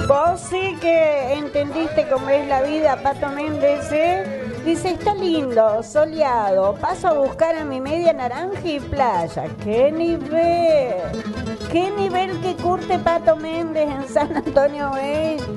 Vos sí que entendiste cómo es la vida, Pato Méndez, ¿eh? Dice, está lindo, soleado, paso a buscar a mi media naranja y playa. ¡Qué nivel! ¡Qué nivel que curte Pato Méndez en San Antonio Oeste!